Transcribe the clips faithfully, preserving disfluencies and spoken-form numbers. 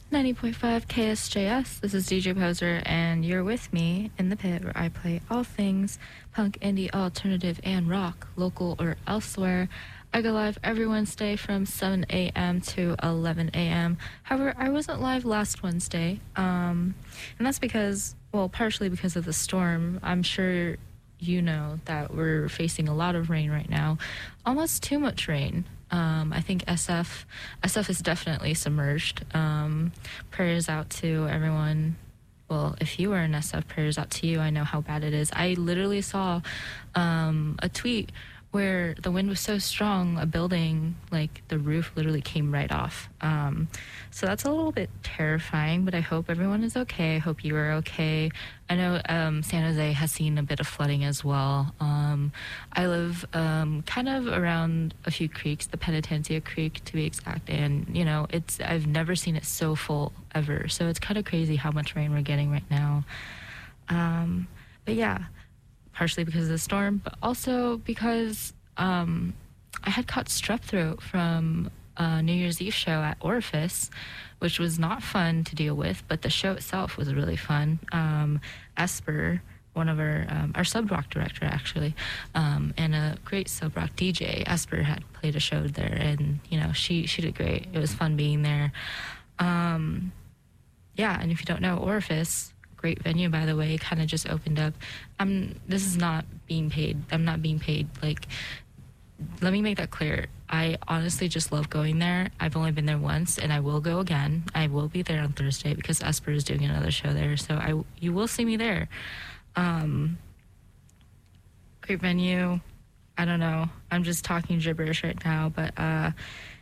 ninety point five K S J S. This is D J Poser, and you're with me in the pit where I play all things punk, indie, alternative, and rock, local or elsewhere. I go live every Wednesday from seven a.m. to eleven a.m. However, I wasn't live last Wednesday, um, and that's because, well, partially because of the storm. I'm sure you know that we're facing a lot of rain right now, almost too much rain. Um, I think S F S F is definitely submerged. Um, prayers out to everyone. Well, if you were in S F, prayers out to you. I know how bad it is. I literally saw um, a tweet where the wind was so strong, a building, like the roof literally came right off. Um, so that's a little bit terrifying, but I hope everyone is okay. I hope you are okay. I know um, San Jose has seen a bit of flooding as well. Um, I live um, kind of around a few creeks, the Penitencia Creek to be exact, and you know, it's I've never seen it so full ever. So it's kind of crazy how much rain we're getting right now. Um, but yeah. Partially because of the storm, but also because um, I had caught strep throat from a New Year's Eve show at Orifice, which was not fun to deal with, but the show itself was really fun. Um, Esper, one of our, um, our sub-rock director actually, um, and a great sub-rock D J, Esper had played a show there, and you know, she, she did great. It was fun being there. Um, yeah, and if you don't know, Orifice, great venue, by the way, kind of just opened up. I'm this is not being paid. I'm not being paid. Like, let me make that clear. I honestly just love going there. I've only been there once, and I will go again. I will be there on Thursday because Esper is doing another show there, so I you will see me there. Um, great venue. I don't know. I'm just talking gibberish right now, but uh,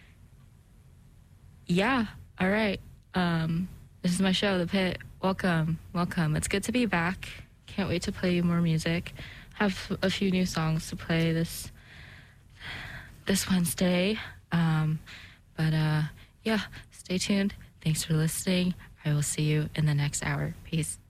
yeah. All right. Um, this is my show, The Pit. Welcome, welcome. It's good to be back. Can't wait to play you more music. Have a few new songs to play this this Wednesday. Um, but uh, yeah, stay tuned. Thanks for listening. I will see you in the next hour. Peace.